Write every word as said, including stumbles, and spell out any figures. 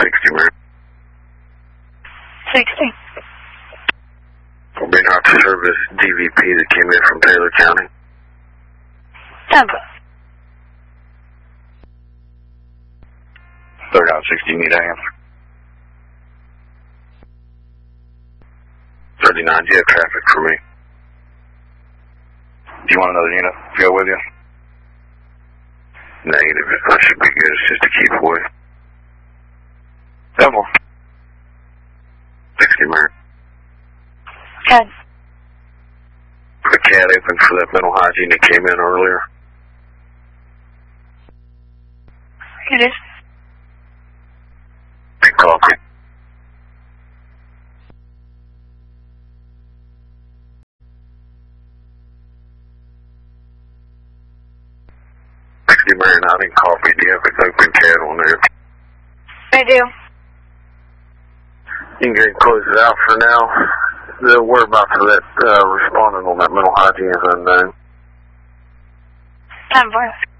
sixty, man. sixty. We'll be out to service D V P that came in from Taylor County. Tampa. Third out sixty, need a hand. thirty-nine, do you have traffic for me? Do you want another unit to go with you? Negative, that should be good, it's just a keep away. Double. sixty, man. Good. The cat open for that mental hygiene that came in earlier. It is. Big coffee. sixty, man, out in coffee. Do you have an open cat on there? I do. You can go and close it out for now. The whereabouts of that uh, responding on that mental hygiene is unknown. Time for it.